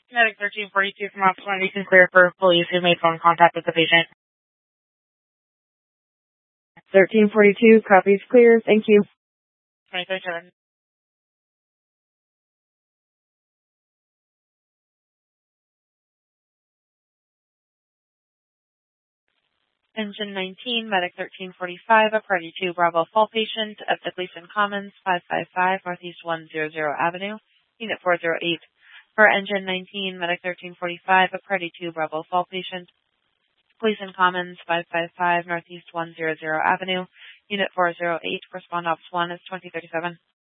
Medic 1342 from Office 1, you can clear for police who made phone contact with the patient. 1342, copies clear. Thank you. 2037. Engine 19, Medic 1345, a Party 2 Bravo Fall patient at the Gleason Commons, 555 Northeast 100 Avenue, Unit 408. For Engine 19, Medic 1345, a Party 2 Bravo Fall patient, Gleason Commons, 555 Northeast 100 Avenue, Unit 408. Respond Ops 1 is 2037.